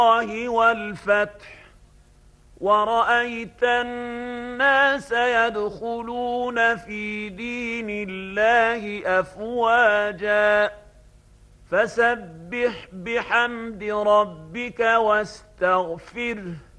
الله والفتح ورأيت الناس يدخلون في دين الله أفواجا فسبح بحمد ربك واستغفره